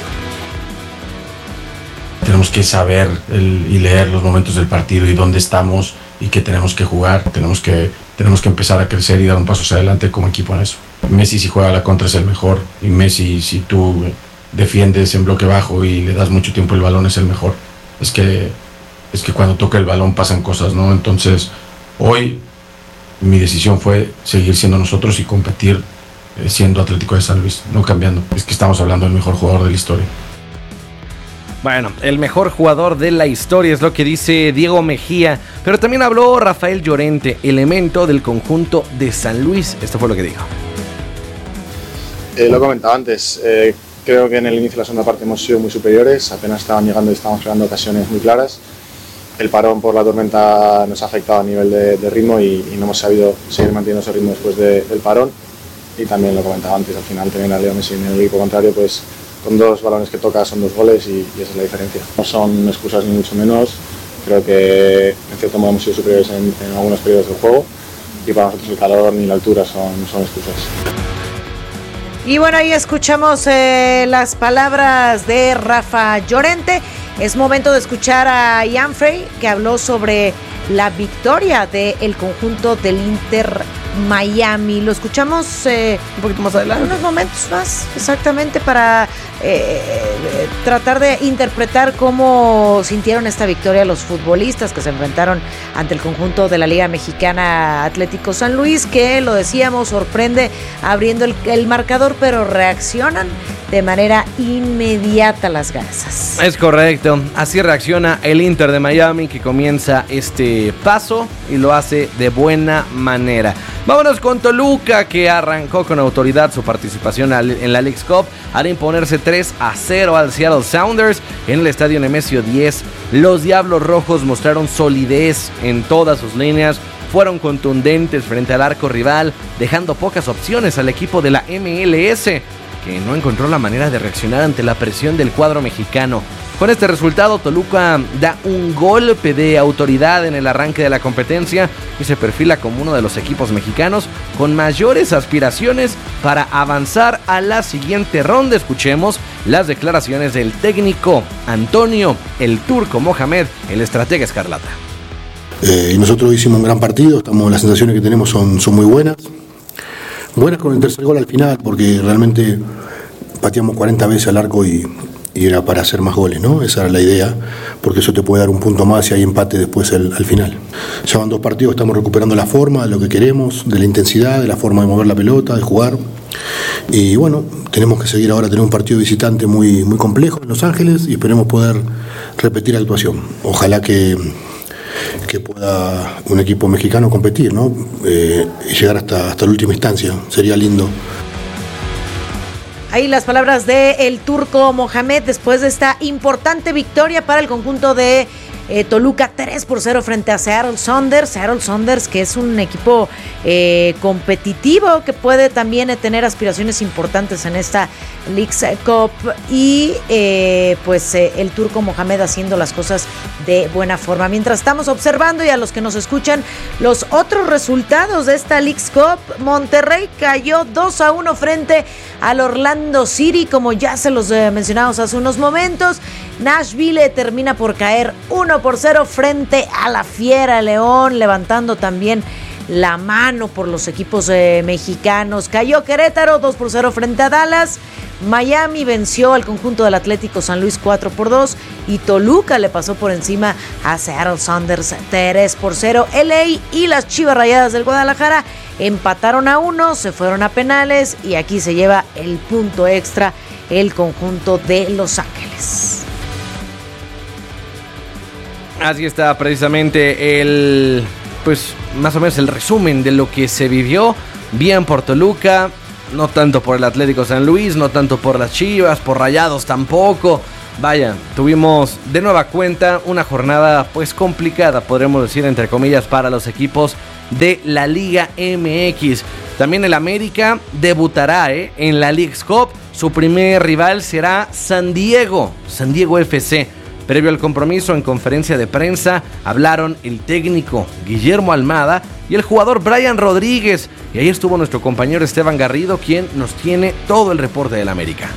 Tenemos que saber el, y leer los momentos del partido y dónde estamos y qué tenemos que jugar. Tenemos que, tenemos que empezar a crecer y dar un paso hacia adelante como equipo en eso. Messi, si juega a la contra, es el mejor. Y Messi, si tú defiendes en bloque bajo y le das mucho tiempo el balón, es el mejor. Es que, es que cuando toca el balón pasan cosas, ¿no? Entonces, hoy mi decisión fue seguir siendo nosotros y competir eh, siendo Atlético de San Luis, no cambiando. Es que estamos hablando del mejor jugador de la historia. Bueno, el mejor jugador de la historia es lo que dice Diego Mejía, pero también habló Rafael Llorente, elemento del conjunto de San Luis. Esto fue lo que dijo. Eh, lo he comentado antes, eh, creo que en el inicio de la segunda parte hemos sido muy superiores, apenas estaban llegando y estábamos creando ocasiones muy claras. El parón por la tormenta nos ha afectado a nivel de, de ritmo y, y no hemos sabido seguir manteniendo ese ritmo después de, del parón. Y también lo comentaba antes, al final tener a Leo Messi en el equipo contrario, pues con dos balones que toca son dos goles y, y esa es la diferencia. No son excusas ni mucho menos, creo que en cierto modo hemos sido superiores en, en algunos periodos del juego y para nosotros el calor ni la altura son, son excusas. Y bueno, ahí escuchamos eh, las palabras de Rafa Llorente. Es momento de escuchar a Ian Frey, que habló sobre la victoria del conjunto del Inter Miami. Lo escuchamos eh, un poquito más adelante. Unos momentos más, exactamente, para eh, tratar de interpretar cómo sintieron esta victoria los futbolistas que se enfrentaron ante el conjunto de la Liga Mexicana Atlético San Luis, que, lo decíamos, sorprende abriendo el, el marcador, pero reaccionan de manera inmediata las garzas. Es correcto, así reacciona el Inter de Miami, que comienza este paso y lo hace de buena manera. Vámonos con Toluca, que arrancó con autoridad su participación en la Leagues Cup al imponerse tres a cero al Seattle Sounders en el estadio Nemesio diez. Los Diablos Rojos mostraron solidez en todas sus líneas, fueron contundentes frente al arco rival, dejando pocas opciones al equipo de la M L S, que no encontró la manera de reaccionar ante la presión del cuadro mexicano. Con este resultado, Toluca da un golpe de autoridad en el arranque de la competencia y se perfila como uno de los equipos mexicanos con mayores aspiraciones para avanzar a la siguiente ronda. Escuchemos las declaraciones del técnico Antonio El Turco Mohamed, el estratega escarlata. Eh, nosotros hicimos un gran partido, estamos, las sensaciones que tenemos son, son muy buenas. Buenas con el tercer gol al final, porque realmente pateamos cuarenta veces al arco y... y era para hacer más goles, ¿no? Esa era la idea, porque eso te puede dar un punto más y hay empate después al, al final. Ya van dos partidos, estamos recuperando la forma de lo que queremos, de la intensidad, de la forma de mover la pelota, de jugar. Y bueno, tenemos que seguir ahora, tener un partido visitante muy, muy complejo en Los Ángeles y esperemos poder repetir la actuación. Ojalá que, que pueda un equipo mexicano competir, ¿no? Eh, y llegar hasta, hasta la última instancia, sería lindo. Ahí las palabras de el Turco Mohamed después de esta importante victoria para el conjunto de eh, Toluca, tres por cero frente a Seattle Sounders. Seattle Sounders, que es un equipo eh, competitivo, que puede también eh, tener aspiraciones importantes en esta Leagues Cup. Y eh, pues eh, el Turco Mohamed haciendo las cosas de buena forma. Mientras estamos observando, y a los que nos escuchan, los otros resultados de esta Leagues Cup: Monterrey cayó dos a uno frente al Orlando City, como ya se los eh, mencionamos hace unos momentos. Nashville termina por caer uno por cero frente a la Fiera León, levantando también la mano por los equipos eh, mexicanos. Cayó Querétaro dos por cero frente a Dallas. Miami venció al conjunto del Atlético San Luis cuatro por dos y Toluca le pasó por encima a Seattle Sounders tres por cero. L A y las Chivas Rayadas del Guadalajara empataron a uno, se fueron a penales y aquí se lleva el punto extra el conjunto de Los Ángeles. Así está precisamente el, pues más o menos el resumen de lo que se vivió. Bien por Toluca, no tanto por el Atlético San Luis, no tanto por las Chivas, por Rayados tampoco. Vaya, tuvimos de nueva cuenta una jornada pues complicada, podremos decir entre comillas, para los equipos de la Liga M X. También el América debutará ¿eh? en la Leagues Cup. Su primer rival será San Diego, San Diego F C. Previo al compromiso, en conferencia de prensa, hablaron el técnico Guillermo Almada y el jugador Brian Rodríguez. Y ahí estuvo nuestro compañero Esteban Garrido, quien nos tiene todo el reporte del América.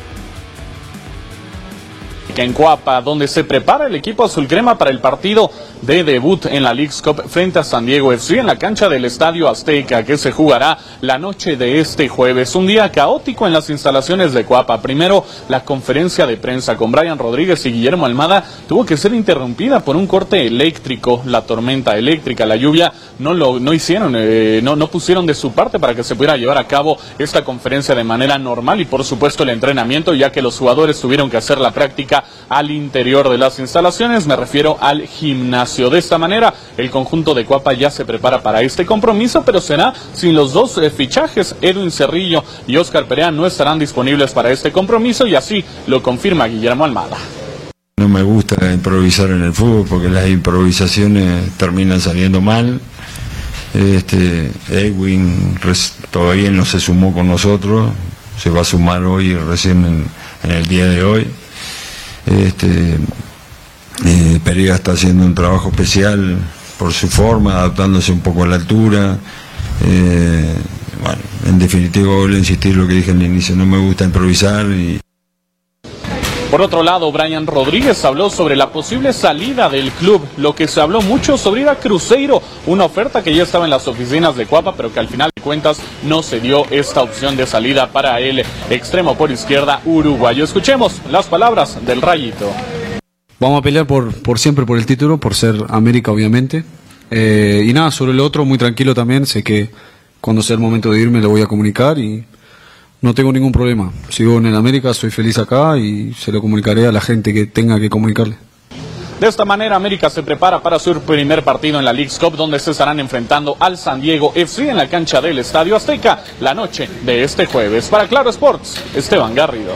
En Coapa, donde se prepara el equipo azulcrema para el partido de debut en la Leagues Cup frente a San Diego F C en la cancha del Estadio Azteca, que se jugará la noche de este jueves. Un día caótico en las instalaciones de Cuapa. Primero, la conferencia de prensa con Brian Rodríguez y Guillermo Almada tuvo que ser interrumpida por un corte eléctrico. La tormenta eléctrica, la lluvia, no lo no hicieron, eh, no, no pusieron de su parte para que se pudiera llevar a cabo esta conferencia de manera normal, y por supuesto el entrenamiento, ya que los jugadores tuvieron que hacer la práctica al interior de las instalaciones. Me refiero al gimnasio. De esta manera, el conjunto de Cuapa ya se prepara para este compromiso, pero será sin los dos eh, fichajes. Edwin Cerrillo y Oscar Perea no estarán disponibles para este compromiso, y así lo confirma Guillermo Almada. No me gusta improvisar en el fútbol porque las improvisaciones terminan saliendo mal. Este, Edwin todavía no se sumó con nosotros, se va a sumar hoy, recién en, en el día de hoy. Este, eh, Perea está haciendo un trabajo especial por su forma, adaptándose un poco a la altura. Eh, bueno, en definitiva, voy a insistir lo que dije al inicio, no me gusta improvisar. Y Por otro lado, Brian Rodríguez habló sobre la posible salida del club, lo que se habló mucho sobre ir a Cruzeiro, una oferta que ya estaba en las oficinas de Cuapa, pero que al final de cuentas no se dio esta opción de salida para el extremo por izquierda uruguayo. Escuchemos las palabras del Rayito. Vamos a pelear por, por siempre por el título, por ser América obviamente, eh, y nada, sobre lo otro muy tranquilo también, sé que cuando sea el momento de irme lo voy a comunicar y no tengo ningún problema. Sigo en el América, soy feliz acá y se lo comunicaré a la gente que tenga que comunicarle. De esta manera, América se prepara para su primer partido en la Leagues Cup, donde se estarán enfrentando al San Diego F C en la cancha del Estadio Azteca la noche de este jueves. Para Claro Sports, Esteban Garrido.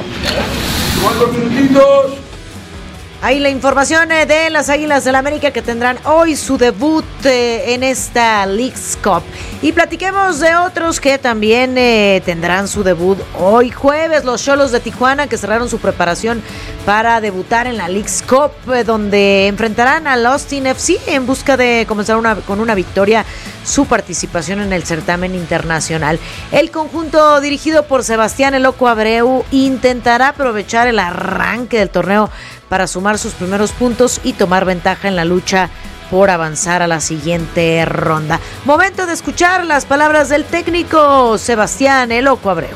Ahí la información de las Águilas del América, que tendrán hoy su debut eh, en esta Leagues Cup. Y platiquemos de otros que también eh, tendrán su debut hoy jueves. Los Xolos de Tijuana, que cerraron su preparación para debutar en la Leagues Cup, eh, donde enfrentarán al Austin F C en busca de comenzar una, con una victoria su participación en el certamen internacional. El conjunto dirigido por Sebastián El Loco Abreu intentará aprovechar el arranque del torneo para sumar sus primeros puntos y tomar ventaja en la lucha por avanzar a la siguiente ronda. Momento de escuchar las palabras del técnico Sebastián El Loco Abreu.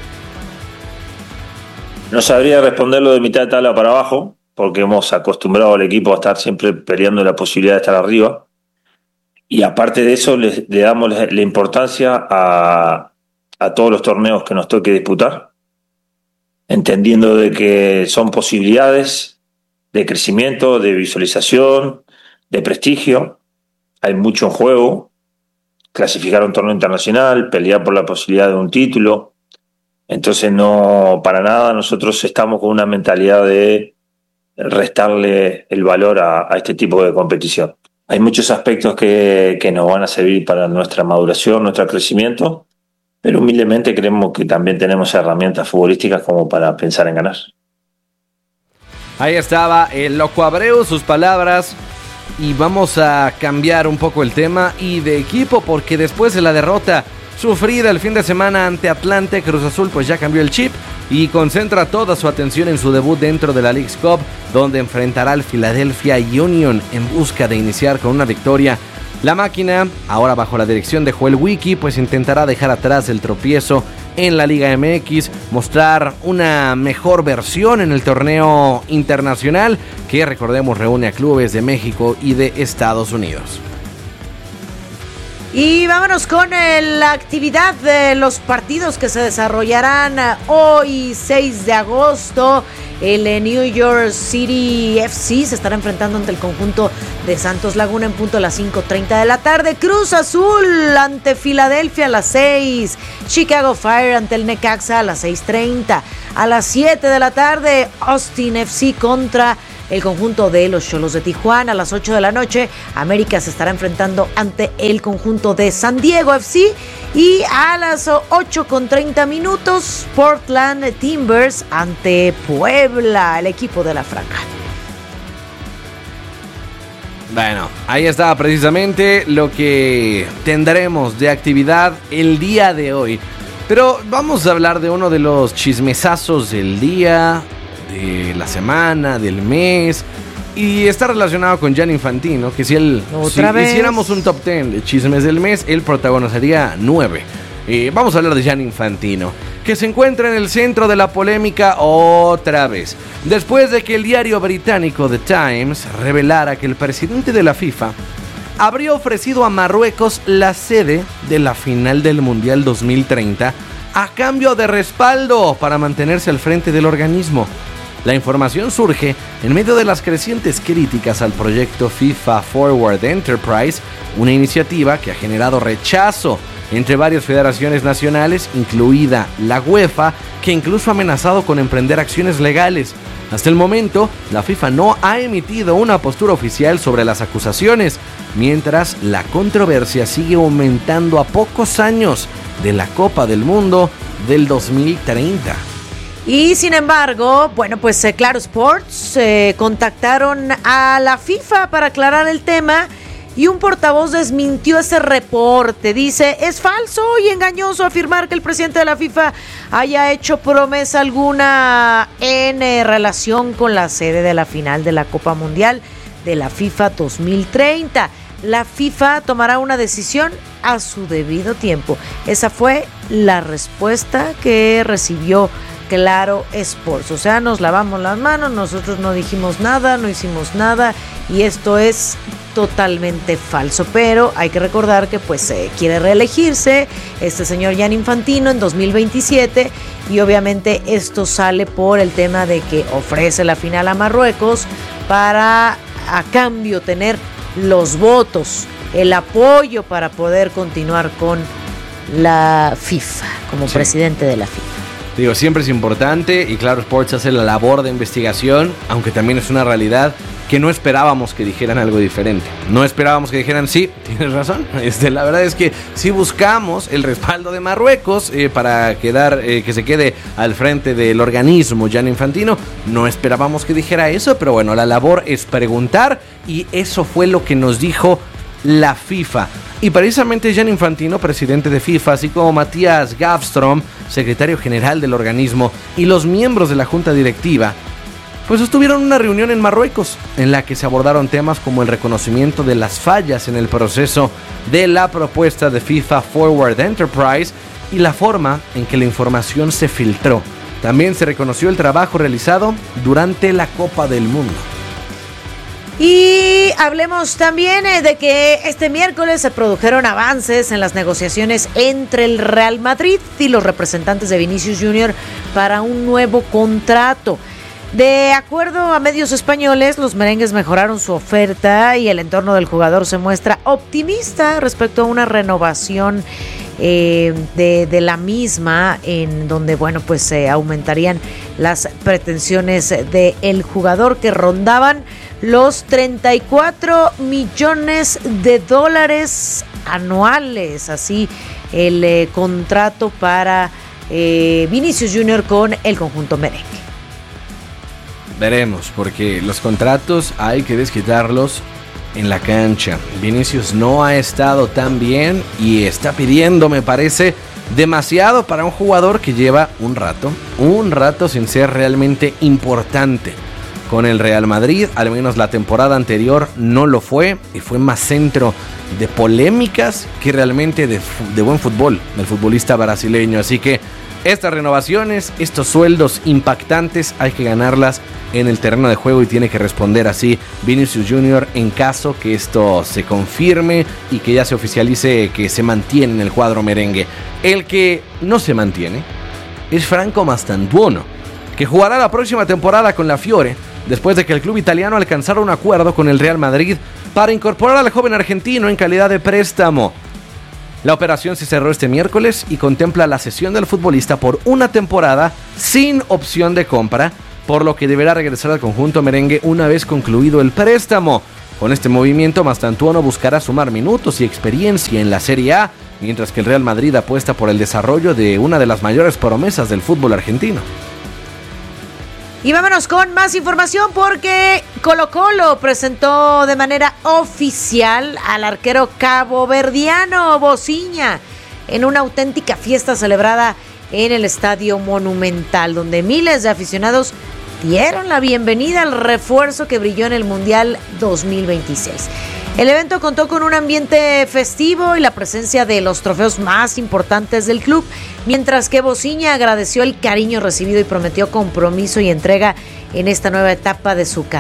No sabría responderlo de mitad de tabla para abajo, porque hemos acostumbrado al equipo a estar siempre peleando la posibilidad de estar arriba. Y aparte de eso, le, le damos la, la importancia a, a todos los torneos que nos toque disputar, entendiendo de que son posibilidades de crecimiento, de visualización, de prestigio. Hay mucho en juego. Clasificar a un torneo internacional, pelear por la posibilidad de un título. Entonces, no, para nada, nosotros estamos con una mentalidad de restarle el valor a, a este tipo de competición. Hay muchos aspectos que, que nos van a servir para nuestra maduración, nuestro crecimiento, pero humildemente creemos que también tenemos herramientas futbolísticas como para pensar en ganar. Ahí estaba El Loco Abreu, sus palabras. Y vamos a cambiar un poco el tema y de equipo, porque después de la derrota sufrida el fin de semana ante Atlante, Cruz Azul pues ya cambió el chip y concentra toda su atención en su debut dentro de la Leagues Cup, donde enfrentará al Philadelphia Union en busca de iniciar con una victoria. La máquina, ahora bajo la dirección de Joel Wiki, pues intentará dejar atrás el tropiezo en la Liga M X, mostrar una mejor versión en el torneo internacional, que recordemos reúne a clubes de México y de Estados Unidos. Y vámonos con eh, la actividad de los partidos que se desarrollarán eh, hoy, seis de agosto. El eh, New York City F C se estará enfrentando ante el conjunto de Santos Laguna en punto a las cinco treinta de la tarde. Cruz Azul ante Filadelfia a las seis. Chicago Fire ante el Necaxa a las seis treinta. A las siete de la tarde, Austin F C contra el conjunto de los Xolos de Tijuana. A las ocho de la noche, América se estará enfrentando ante el conjunto de San Diego F C. Y a las ocho con treinta minutos, Portland Timbers ante Puebla, el equipo de la Franja. Bueno, ahí está precisamente lo que tendremos de actividad el día de hoy. Pero vamos a hablar de uno de los chismesazos del día, de la semana, del mes. Y está relacionado con Gianni Infantino, que si, él, si hiciéramos un top ten de chismes del mes, él protagonizaría nueve. Eh, vamos a hablar de Gianni Infantino, que se encuentra en el centro de la polémica otra vez, después de que el diario británico The Times revelara que el presidente de la FIFA habría ofrecido a Marruecos la sede de la final del Mundial dos mil treinta a cambio de respaldo para mantenerse al frente del organismo. La información surge en medio de las crecientes críticas al proyecto FIFA Forward Enterprise, una iniciativa que ha generado rechazo entre varias federaciones nacionales, incluida la UEFA, que incluso ha amenazado con emprender acciones legales. Hasta el momento, la FIFA no ha emitido una postura oficial sobre las acusaciones, mientras la controversia sigue aumentando a pocos años de la Copa del Mundo del dos mil treinta. Y sin embargo, bueno, pues eh, Claro Sports eh, contactaron a la FIFA para aclarar el tema y un portavoz desmintió ese reporte. Dice, es falso y engañoso afirmar que el presidente de la FIFA haya hecho promesa alguna en eh, relación con la sede de la final de la Copa Mundial de la FIFA dos mil treinta. La FIFA tomará una decisión a su debido tiempo. Esa fue la respuesta que recibió Claro Sports. O sea, nos lavamos las manos, nosotros no dijimos nada, no hicimos nada y esto es totalmente falso. Pero hay que recordar que pues eh, quiere reelegirse este señor Gianni Infantino en dos mil veintisiete y obviamente esto sale por el tema de que ofrece la final a Marruecos para a cambio tener los votos, el apoyo para poder continuar con la FIFA como sí. presidente de la FIFA. Digo, siempre es importante y Claro Sports hace la labor de investigación, aunque también es una realidad que no esperábamos que dijeran algo diferente. No esperábamos que dijeran, sí, tienes razón. Este, la verdad es que si buscamos el respaldo de Marruecos eh, para quedar, eh, que se quede al frente del organismo Gianni Infantino, no esperábamos que dijera eso, pero bueno, la labor es preguntar y eso fue lo que nos dijo la FIFA. Y precisamente Gianni Infantino, presidente de FIFA, así como Matías Gavstrom, secretario general del organismo, y los miembros de la junta directiva, pues estuvieron en una reunión en Marruecos, en la que se abordaron temas como el reconocimiento de las fallas en el proceso de la propuesta de FIFA Forward Enterprise y la forma en que la información se filtró. También se reconoció el trabajo realizado durante la Copa del Mundo. Y hablemos también eh, de que este miércoles se produjeron avances en las negociaciones entre el Real Madrid y los representantes de Vinicius Junior para un nuevo contrato. De acuerdo a medios españoles, los merengues mejoraron su oferta y el entorno del jugador se muestra optimista respecto a una renovación eh, de, de la misma, en donde, bueno, pues se eh, aumentarían las pretensiones del jugador que rondaban los treinta y cuatro millones de dólares anuales. Así el eh, contrato para eh, Vinicius Junior con el conjunto merengue. Veremos, porque los contratos hay que desquitarlos en la cancha. Vinicius no ha estado tan bien y está pidiendo, me parece, demasiado para un jugador que lleva un rato, un rato sin ser realmente importante con el Real Madrid. Al menos la temporada anterior no lo fue y fue más centro de polémicas que realmente de, de buen fútbol del futbolista brasileño. Así que estas renovaciones, estos sueldos impactantes, hay que ganarlas en el terreno de juego y tiene que responder así Vinicius Junior en caso que esto se confirme y que ya se oficialice que se mantiene en el cuadro merengue. El que no se mantiene es Franco Mastantuono, que jugará la próxima temporada con la Fiore después de que el club italiano alcanzara un acuerdo con el Real Madrid para incorporar al joven argentino en calidad de préstamo. La operación se cerró este miércoles y contempla la cesión del futbolista por una temporada sin opción de compra, por lo que deberá regresar al conjunto merengue una vez concluido el préstamo. Con este movimiento, Mastantuono buscará sumar minutos y experiencia en la Serie A, mientras que el Real Madrid apuesta por el desarrollo de una de las mayores promesas del fútbol argentino. Y vámonos con más información porque Colo-Colo presentó de manera oficial al arquero caboverdiano Bociña en una auténtica fiesta celebrada en el Estadio Monumental, donde miles de aficionados dieron la bienvenida al refuerzo que brilló en el Mundial dos mil veintiséis. El evento contó con un ambiente festivo y la presencia de los trofeos más importantes del club, mientras que Bociña agradeció el cariño recibido y prometió compromiso y entrega en esta nueva etapa de su carrera.